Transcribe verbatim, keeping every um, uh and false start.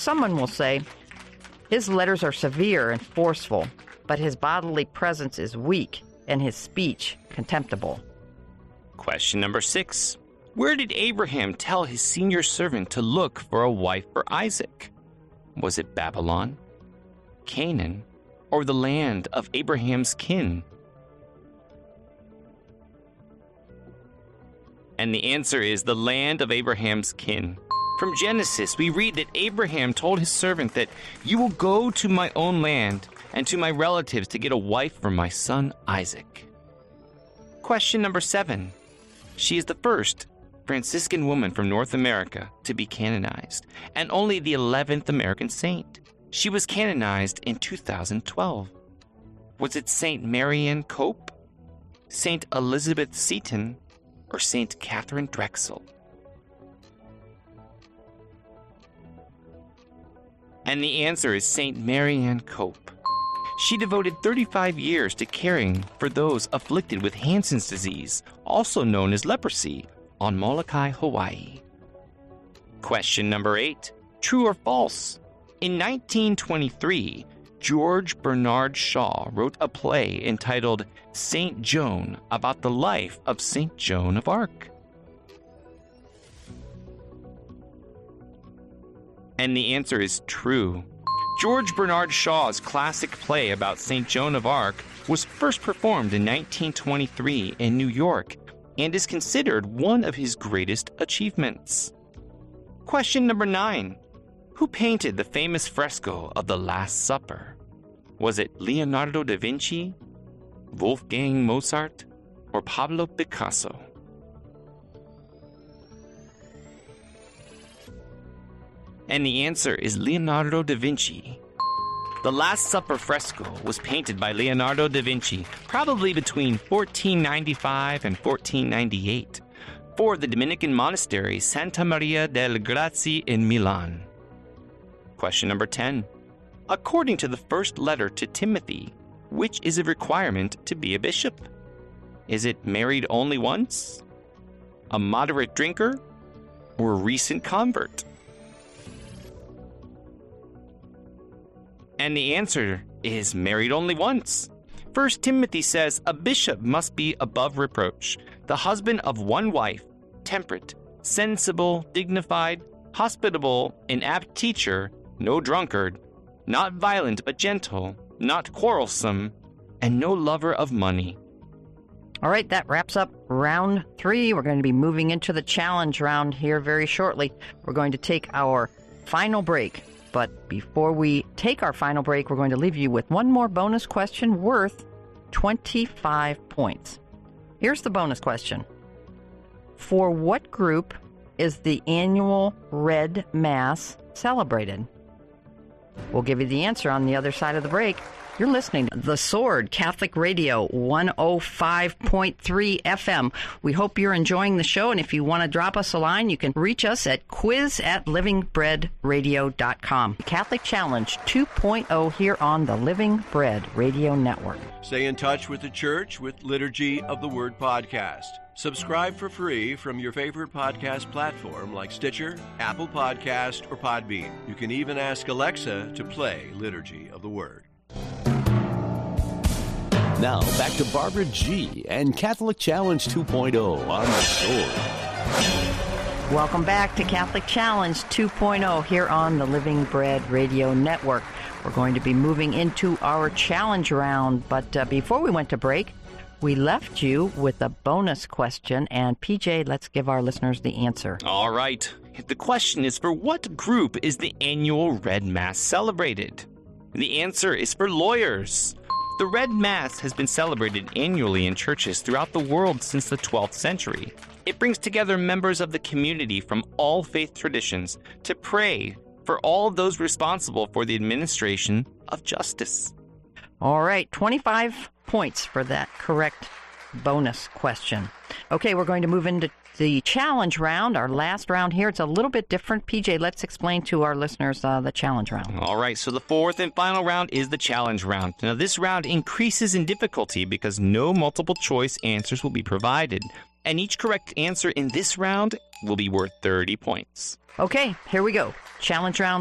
Someone will say, his letters are severe and forceful, but his bodily presence is weak and his speech contemptible. Question number six. Where did Abraham tell his senior servant to look for a wife for Isaac? Was it Babylon, Canaan, or the land of Abraham's kin? And the answer is the land of Abraham's kin. From Genesis, we read that Abraham told his servant that you will go to my own land and to my relatives to get a wife for my son Isaac. Question number seven. She is the first Franciscan woman from North America to be canonized, and only the eleventh American saint. She was canonized in two thousand twelve. Was it Saint Marianne Cope, Saint Elizabeth Seton, or Saint Catherine Drexel? And the answer is Saint Marianne Cope. She devoted thirty-five years to caring for those afflicted with Hansen's disease, also known as leprosy, on Molokai, Hawaii. Question number eight. True or false? In nineteen twenty-three, George Bernard Shaw wrote a play entitled Saint Joan about the life of Saint Joan of Arc. And the answer is true. George Bernard Shaw's classic play about Saint Joan of Arc was first performed in nineteen twenty-three in New York and is considered one of his greatest achievements. Question number nine. Who painted the famous fresco of the Last Supper? Was it Leonardo da Vinci, Wolfgang Mozart, or Pablo Picasso? And the answer is Leonardo da Vinci. The Last Supper fresco was painted by Leonardo da Vinci probably between fourteen ninety-five and fourteen ninety-eight for the Dominican monastery Santa Maria delle Grazie in Milan. Question number ten. According to the first letter to Timothy, which is a requirement to be a bishop? Is it married only once, a moderate drinker, or a recent convert? And the answer is married only once. First Timothy says a bishop must be above reproach, the husband of one wife, temperate, sensible, dignified, hospitable, an apt teacher, no drunkard, not violent but gentle, not quarrelsome, and no lover of money. All right, that wraps up round three. We're going to be moving into the challenge round here very shortly. We're going to take our final break. But before we take our final break, we're going to leave you with one more bonus question worth twenty-five points. Here's the bonus question. For what group is the annual Red Mass celebrated? We'll give you the answer on the other side of the break. You're listening to The Sword Catholic Radio, one oh five point three F M. We hope you're enjoying the show, and if you want to drop us a line, you can reach us at quiz at living bread radio dot com. Catholic Challenge two point oh here on the Living Bread Radio Network. Stay in touch with the Church with Liturgy of the Word podcast. Subscribe for free from your favorite podcast platform like Stitcher, Apple Podcast, or Podbean. You can even ask Alexa to play Liturgy of the Word. Now, back to Barbara G. and Catholic Challenge two point oh on The Sword. Welcome back to Catholic Challenge two point oh here on the Living Bread Radio Network. We're going to be moving into our challenge round, but uh, before we went to break, we left you with a bonus question, and P J, let's give our listeners the answer. All right. The question is, for what group is the annual Red Mass celebrated? The answer is for lawyers. The Red Mass has been celebrated annually in churches throughout the world since the twelfth century. It brings together members of the community from all faith traditions to pray for all of those responsible for the administration of justice. All right, twenty-five points for that correct bonus question. Okay, we're going to move into the challenge round, our last round here. It's a little bit different. P J, let's explain to our listeners uh, the challenge round. All right, so the fourth and final round is the challenge round. Now, this round increases in difficulty because no multiple choice answers will be provided. And each correct answer in this round will be worth thirty points. Okay, here we go. Challenge round